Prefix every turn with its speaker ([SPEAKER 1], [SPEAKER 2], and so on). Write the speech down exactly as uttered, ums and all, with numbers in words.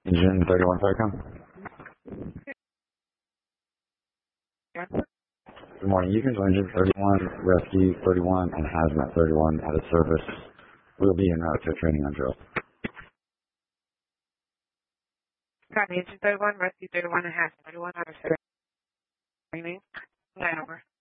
[SPEAKER 1] Engine thirty-one Falcon.
[SPEAKER 2] Yeah.
[SPEAKER 1] Good morning. You can join Engine thirty-one, Rescue thirty-one, and Hazmat thirty-one out of service. We'll be en route to training on drill.
[SPEAKER 2] Copy. Engine thirty-one, Rescue thirty-one, and Hazmat thirty-one out of service. Training. Nine over.